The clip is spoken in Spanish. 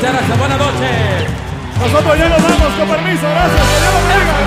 Muchas gracias, buenas noches. Nosotros ya nos vamos, con permiso, gracias, que Dios los bendiga.